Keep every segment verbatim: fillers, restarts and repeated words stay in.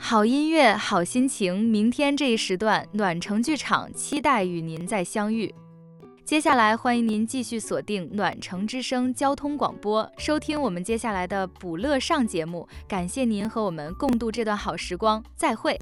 好音乐，好心情。明天这一时段，暖城剧场期待与您再相遇。接下来，欢迎您继续锁定暖城之声交通广播，收听我们接下来的补乐上节目。感谢您和我们共度这段好时光，再会。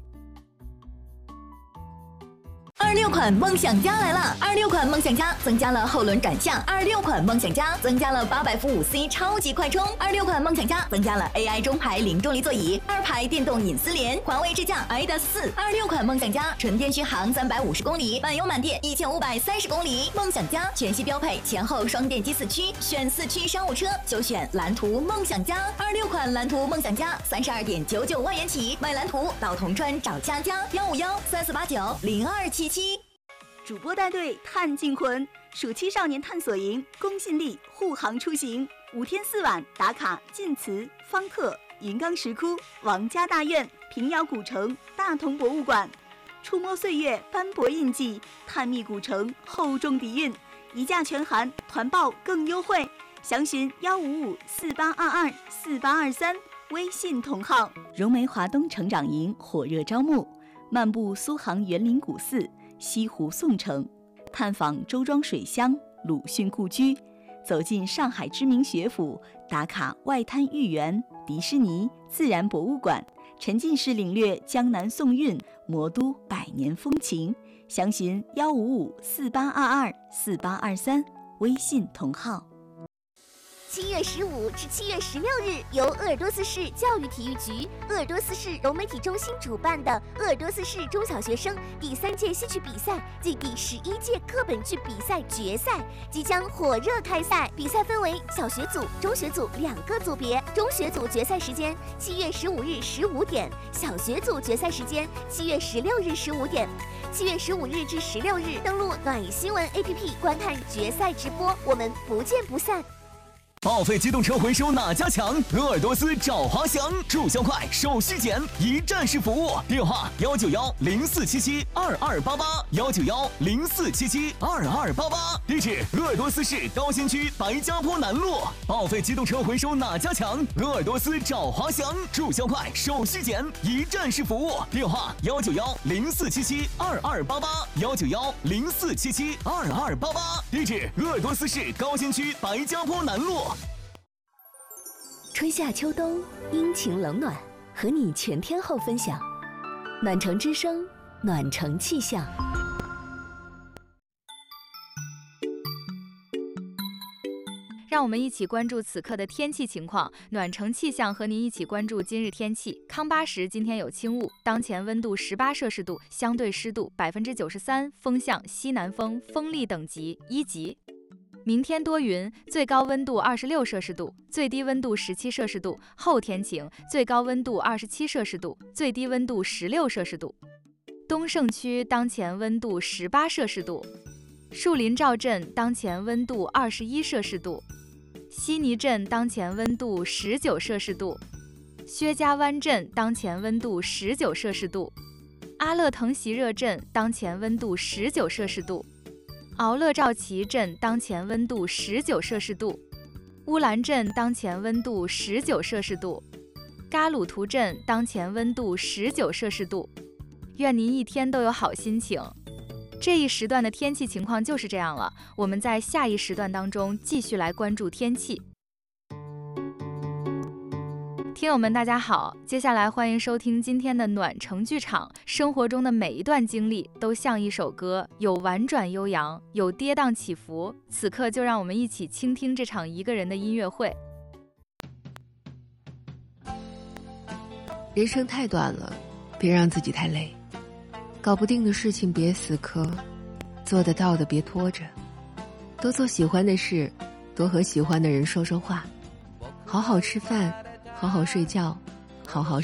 二六款梦想家来了！二六款梦想家增加了后轮转向，二六款梦想家增加了八百伏五 C 超级快充，二六款梦想家增加了 A I 中排零重力座椅，二排电动隐私帘，环卫支架 I D A S 四。二六款梦想家纯电续航三百五十公里，满油满电一千五百三十公里。梦想家全系标配前后双电机四驱，选四驱商务车就选蓝图梦想家。二六款蓝图梦想家三十二点九九万元起，买蓝图到铜川找佳佳，幺五幺三四八九零二七七。 主播带队探净魂，暑期少年探索营，公信力护航出行，五天四晚打卡晋祠、方特、云冈石窟、王家大院、平遥古城、大同博物馆，触摸岁月斑驳印记，探秘古城厚重底蕴，一价全含，团报更优惠，详询幺五五四八二二四八二三，微信同号。融媒华东成长营火热招募，漫步苏杭园林古寺、西湖宋城，探访周庄水乡、鲁迅故居，走进上海知名学府，打卡外滩豫园、迪士尼、自然博物馆，沉浸式领略江南宋韵、魔都百年风情。详询幺五五四八二二四八二三，微信同号。 七月十五至七月十六日，由鄂尔多斯市教育体育局、鄂尔多斯市融媒体中心主办的鄂尔多斯市中小学生第三届戏曲比赛暨第十一届课本剧比赛决赛即将火热开赛。比赛分为小学组、中学组两个组别。中学组决赛时间七月十五日十五点，小学组决赛时间七月十六日十五点。七月十五日至十六日，登录暖意新闻 A P P 观看决赛直播，我们不见不散。 报废机动车回收哪家强？鄂尔多斯找华翔，注销快，手续简，一站式服务。电话幺九幺零四七七二二八八幺九幺零四七七二二八八。地址：鄂尔多斯市高新区白家坡南路。报废机动车回收哪家强？鄂尔多斯找华翔，注销快，手续简，一站式服务。电话幺九幺零四七七二二八八幺九幺零四七七二二八八。地址：鄂尔多斯市高新区白家坡南路。 春夏秋冬，阴晴冷暖，和你全天候分享。暖城之声，暖城气象。 让我们一起关注此刻的天气情况。暖城气象和您一起关注今日天气。康巴什今天有轻雾，当前温度十八摄氏度，相对湿度百分之九十三，风向西南风，风力等级一级。明天多云，最高温度二十六摄氏度，最低温度十七摄氏度。后天晴，最高温度二十七摄氏度，最低温度十六摄氏度。东胜区当前温度十八摄氏度，树林赵镇当前温度二十一摄氏度，悉尼镇当前温度十九摄氏度，薛家湾镇当前温度十九摄氏度，阿勒腾席热镇当前温度十九摄氏度。敖勒赵旗镇当前温度十九摄氏度，乌兰镇当前温度十九摄氏度，嘎鲁图镇当前温度十九摄氏度。愿您一天都有好心情。这一时段的天气情况就是这样了，我们在下一时段当中继续来关注天气。听友们大家好，接下来欢迎收听今天的暖城剧场。生活中的每一段经历都像一首歌，有婉转悠扬，有跌宕起伏。此刻就让我们一起倾听这场一个人的音乐会。 人生太短了，别让自己太累，搞不定的事情别死磕，做得到的别拖着，多做喜欢的事，多和喜欢的人说说话，好好吃饭，好好睡觉，好好